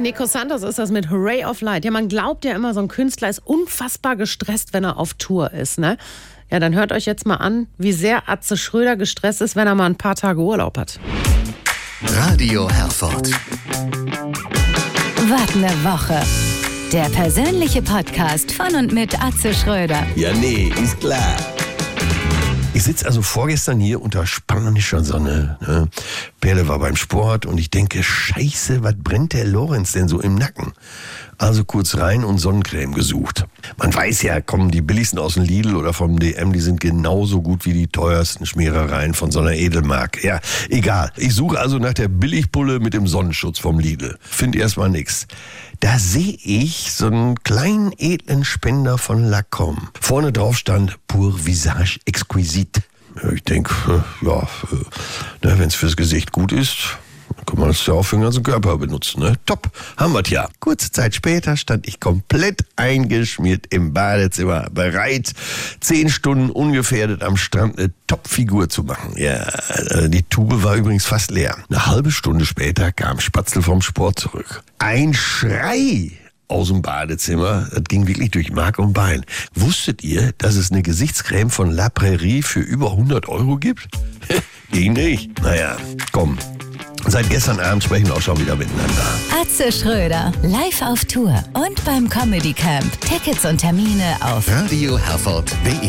Nico Santos ist das mit Ray of Light. Ja, man glaubt ja immer, so ein Künstler ist unfassbar gestresst, wenn er auf Tour ist, ne? Ja, dann hört euch jetzt mal an, wie sehr Atze Schröder gestresst ist, wenn er mal ein paar Tage Urlaub hat. Radio Herford. Was ne Woche. Der persönliche Podcast von und mit Atze Schröder. Ja, nee, ist klar. Ich sitze also vorgestern hier unter spanischer Sonne. Ne? Perle war beim Sport und ich denke, scheiße, was brennt der Lorenz denn so im Nacken? Also kurz rein und Sonnencreme gesucht. Man weiß ja, kommen die billigsten aus dem Lidl oder vom DM, die sind genauso gut wie die teuersten Schmierereien von so einer Edelmarke. Ja, egal. Ich suche also nach der Billigpulle mit dem Sonnenschutz vom Lidl. Find erstmal nix. Da sehe ich so einen kleinen edlen Spender von Lancôme. Vorne drauf stand Pour Visage Exquisite. Ich denke, wenn es fürs Gesicht gut ist, kann man das ja auch für den ganzen Körper benutzen. Ne? Top, haben wir's ja. Kurze Zeit später stand ich komplett eingeschmiert im Badezimmer, bereit, 10 Stunden ungefährdet am Strand eine Top-Figur zu machen. Ja, die Tube war übrigens fast leer. Eine halbe Stunde später kam Spatzel vom Sport zurück. Ein Schrei aus dem Badezimmer, das ging wirklich durch Mark und Bein. Wusstet ihr, dass es eine Gesichtscreme von La Prairie für über 100 € gibt? Ging nicht. Naja, komm. Seit gestern Abend sprechen wir auch schon wieder miteinander. Atze Schröder, live auf Tour und beim Comedy Camp. Tickets und Termine auf radioherford.de